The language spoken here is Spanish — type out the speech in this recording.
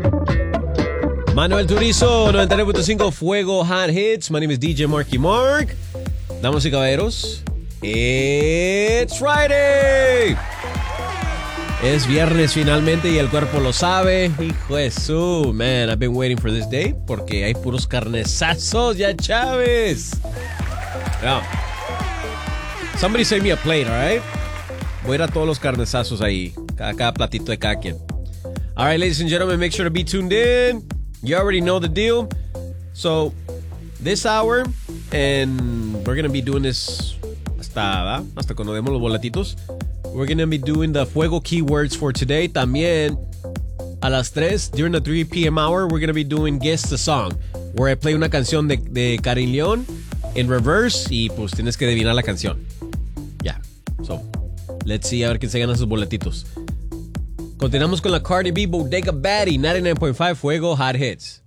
Manuel Turizo, 99.5 Fuego Hot Hits. My name is DJ Marky Mark. Damas y caballeros, it's Friday. Es viernes finalmente y el cuerpo lo sabe. Hijo de su, man, I've been waiting for this day porque hay puros carnezazos ya, Chávez. Now, somebody save me a plate, all right? Voy a ir a todos los carnezazos ahí, cada platito de cada quien. All right, ladies and gentlemen, make sure to be tuned in. You already know the deal. So, this hour, and we're going to be doing this hasta cuando demos los boletitos. We're going to be doing the Fuego keywords for today. También, a las 3, during the 3 p.m. hour, we're going to be doing Guess the Song, where I play una canción de Karin León in reverse, y pues tienes que adivinar la canción. Yeah. So, let's see a ver quién se gana sus boletitos. Continuamos con la Cardi B Bodega Baddie, 99.5 Fuego Hot Hits.